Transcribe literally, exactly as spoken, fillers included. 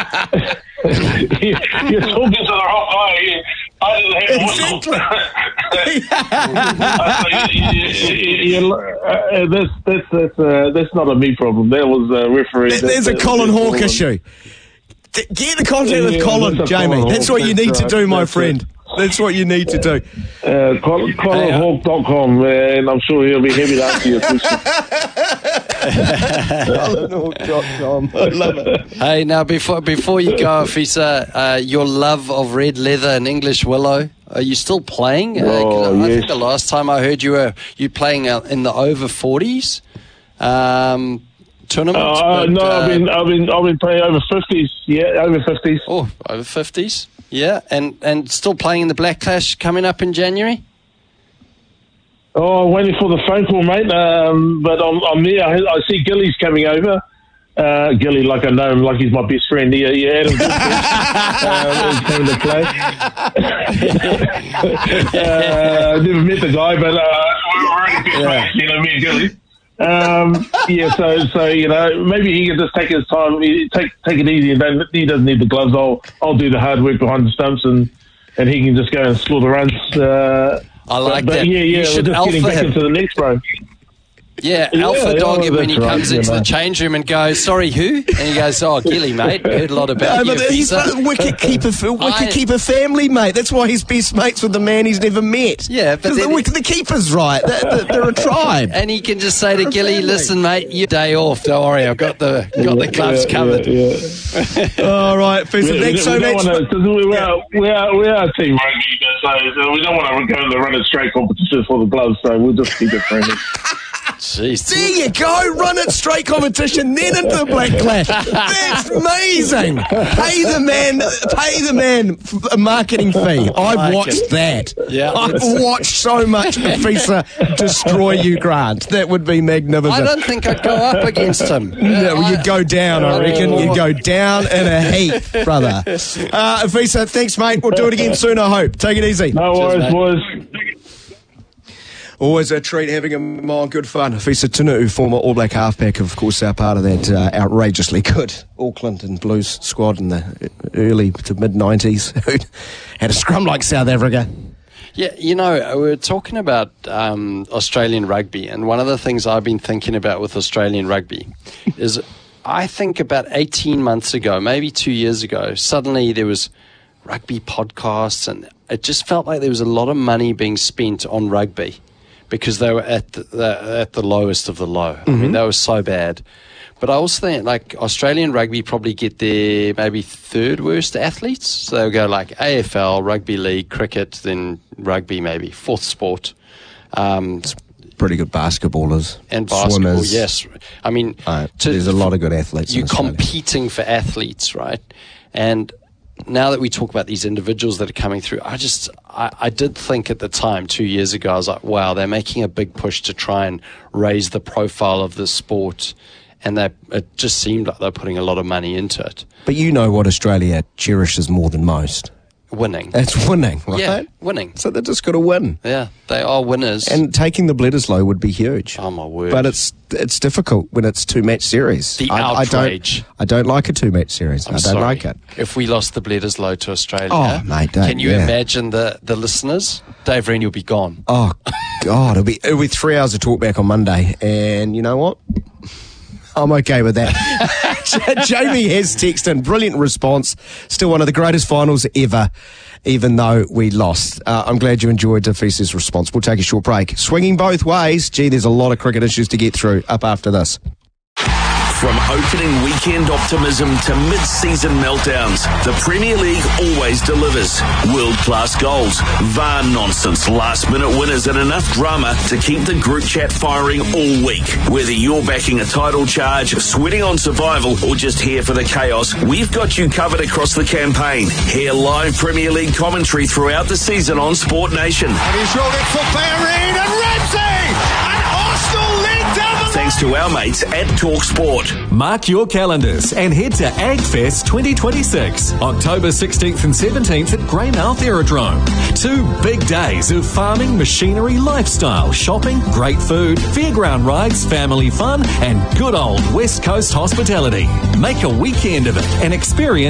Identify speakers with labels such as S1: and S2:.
S1: You're talking to the wrong guy. I didn't have exactly. uh, that's that's that's uh, that's not a me problem. That was a referee.
S2: There, there's
S1: that,
S2: a Colin Hawke
S1: problem.
S2: issue. Get the contact
S1: yeah,
S2: with
S1: yeah,
S2: Colin,
S1: that's
S2: Jamie.
S1: Colin
S2: That's
S1: Hawke,
S2: what you need
S1: that's
S2: to do,
S1: right,
S2: my
S1: that's
S2: friend.
S1: it.
S2: That's what you need to do.
S1: Uh, Colin, colin hawke dot com, and I'm sure he'll be happy to answer your question.
S2: colin hawke dot com. I love it.
S3: Hey, now before before you go, Fisa, uh, your love of red leather and English willow, are you still playing? Uh,
S1: Oh,
S3: I
S1: yes.
S3: think the last time I heard you were you playing uh, in the over forties um, tournament.
S1: Uh,
S3: but,
S1: no,
S3: uh,
S1: I've been I've been I've been playing over fifties. Yeah, over fifties.
S3: oh over fifties. Yeah, and and still playing in the Black Clash coming up in January.
S1: Oh, waiting for the phone call, mate. Um, but I'm, I'm there. I, I see Gilly's coming over. Uh, Gilly, like I know him, like he's my best friend. Yeah, yeah, Adam uh, he's coming to play. uh, never met the guy, but uh, we're already good
S3: Yeah.
S1: mates, you know, me and Gilly. Um, yeah, so so you know, maybe he can just take his time, he- take take it easy, and don't, he doesn't need the gloves. I'll I'll do the hard work behind the stumps, and and he can just go and score the runs. Uh,
S3: I like
S1: but, but
S3: that.
S1: yeah,
S3: You
S1: yeah, we're
S3: should
S1: just getting
S3: alpha
S1: back
S3: him.
S1: into the next, bro.
S3: Yeah,
S1: Yeah,
S3: alpha
S1: yeah,
S3: dog him when he
S1: that's right,
S3: comes
S1: you
S3: into
S1: know.
S3: the change room and goes, "Sorry, who?" And he goes, "Oh, Gilly, mate. Heard a lot about
S2: No,
S3: you,
S2: but he's
S3: Fisa."
S2: a wicket keeper, wicket
S3: I-
S2: keeper family, mate. That's why he's best mates with the man he's never met.
S3: Yeah, but
S2: 'Cause
S3: then
S2: the,
S3: it-
S2: the keeper's right. They're, they're a tribe.
S3: And he can just say to Gilly,
S2: family.
S3: "Listen, mate, you day off. Don't worry, I've got the got the gloves
S1: yeah,
S3: covered."
S1: Yeah, yeah.
S2: All right, Fisa,
S1: We,
S2: thanks
S1: we,
S2: so
S1: we don't
S2: much.
S1: want to, we, we, are, we, are, we are a team rugby, so, so we don't want to go in the run it straight competition for the gloves, so we'll just keep it friendly.
S3: Jeez.
S2: There you go. Run it straight competition, then into the Black Clash. That's amazing. Pay the man, pay the man a marketing fee. I've
S3: like
S2: watched
S3: it.
S2: that.
S3: Yeah,
S2: I've
S3: that's-
S2: watched so much Fisa destroy you, Grant. That would be magnificent.
S3: I don't think I'd go up against him.
S2: No,
S3: I-
S2: you'd go down, I reckon. You'd go down in a heap, brother. Uh, Fisa, thanks, mate. We'll do it again soon, I hope. Take it easy.
S1: No worries,
S3: mate.
S1: boys.
S2: Always a treat having him on. Good fun. Fisa Tunu, former All Black halfback, of course, are part of that uh, outrageously good Auckland and Blues squad in the early to mid nineties who had a scrum like South Africa.
S3: Yeah, you know, we were talking about um, Australian rugby, and one of the things I've been thinking about with Australian rugby is I think about eighteen months ago, maybe two years ago, suddenly there was rugby podcasts, and it just felt like there was a lot of money being spent on rugby because they were at the, the, at the lowest of the low. Mm-hmm. I mean, they were so bad. But I also think, like, Australian rugby probably get their maybe third worst athletes. So they'll go like A F L, rugby league, cricket, then rugby maybe, fourth sport. Um,
S2: Pretty good basketballers.
S3: and basketball,
S2: swimmers.
S3: yes. I mean,
S2: Uh,
S3: to-
S2: there's a lot of good athletes in
S3: You're
S2: Australia.
S3: competing for athletes, right? And now that we talk about these individuals that are coming through, I just, I, I did think at the time, two years ago, I was like, wow, they're making a big push to try and raise the profile of the sport. And they, it just seemed like they're putting a lot of money into it.
S2: But you know what Australia cherishes more than most.
S3: Winning.
S2: That's winning, right?
S3: Yeah, winning.
S2: So they're just got to win.
S3: Yeah, they are winners.
S2: And taking the Bledisloe would be huge.
S3: Oh, my word.
S2: But it's it's difficult when it's two match series.
S3: The
S2: I,
S3: outrage.
S2: I don't, I don't like a two match series.
S3: I'm
S2: I don't
S3: sorry.
S2: like it.
S3: If we lost the Bledisloe to Australia,
S2: Oh, mate, don't-
S3: can you
S2: yeah.
S3: imagine the, the listeners? Dave Rennie will be gone.
S2: Oh God, it'll be it'll be three hours of talk back on Monday, and you know what? I'm okay with that. Jamie has texted in, brilliant response. Still one of the greatest finals ever, even though we lost. Uh, I'm glad you enjoyed Fisa's response. We'll take a short break. Swinging both ways. Gee, there's a lot of cricket issues to get through. Up after this.
S4: From opening weekend optimism to mid-season meltdowns, the Premier League always delivers. World-class goals, V A R nonsense, last-minute winners and enough drama to keep the group chat firing all week. Whether you're backing a title charge, sweating on survival, or just here for the chaos, we've got you covered across the campaign. Hear live Premier League commentary throughout the season on Sport Nation.
S5: And he's rolled it for Bellerin and Ramsey! And Arsenal lead down the
S4: Thanks to our mates at TalkSport.
S6: Mark your calendars and head to AgFest twenty twenty-six, October sixteenth and seventeenth at Greymouth Aerodrome. Two big days of farming, machinery, lifestyle, shopping, great food, fairground rides, family fun, and good old West Coast hospitality. Make a weekend of it and experience